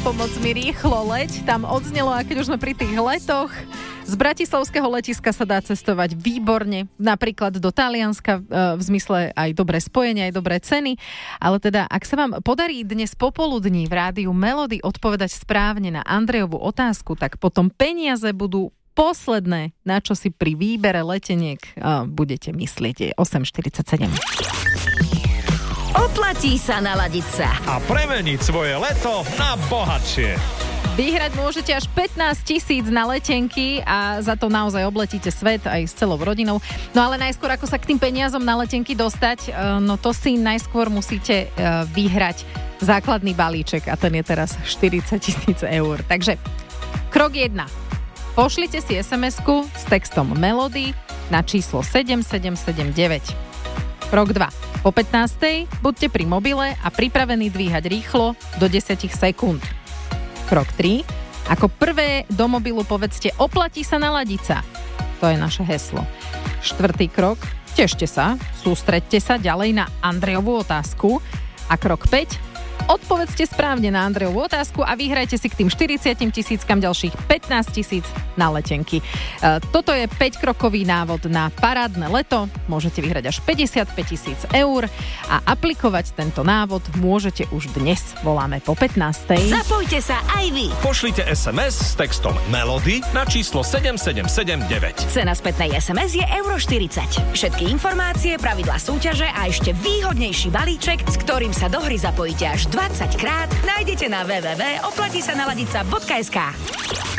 Pomoc mi rýchlo leď. Tam odznelo, a keď už sme pri tých letoch, z bratislavského letiska sa dá cestovať výborne, napríklad do Talianska, v zmysle aj dobré spojenie, aj dobré ceny. Ale teda, ak sa vám podarí dnes popoludní v rádiu Melody odpovedať správne na Andrejovú otázku, tak potom peniaze budú posledné, na čo si pri výbere leteniek budete myslieť. Je 8:47. Oplatí sa naladiť sa a premeniť svoje leto na bohatšie. Vyhrať môžete až 15 000 na letenky a za to naozaj obletíte svet aj s celou rodinou. No ale najskôr, ako sa k tým peniazom na letenky dostať, no to si najskôr musíte vyhrať základný balíček a ten je teraz 40 000 eur. Takže krok 1. Pošlite si SMS-ku s textom Melody na číslo 7779. Krok 2. Po 15. buďte pri mobile a pripravení dvíhať rýchlo do 10 sekúnd. Krok 3. Ako prvé do mobilu povedzte oplatí sa naladiť sa. To je naše heslo. 4. krok. Tešte sa, sústreďte sa ďalej na Andrejovú otázku. A krok 5. Odpovedzte správne na Andrejovú otázku a vyhrajte si k tým 40 000 ďalších 15 000 na letenky. Toto je 5-krokový návod na parádne leto. Môžete vyhrať až 55 000 eur a aplikovať tento návod môžete už dnes. Voláme po 15. Zapojte sa aj vy. Pošlite SMS s textom Melody na číslo 7779. Cena spätnej SMS je €40. Všetky informácie, pravidlá súťaže a ešte výhodnejší balíček, s ktorým sa do hry zapojíte až 20 krát, nájdete na www.oplatisanaladica.sk.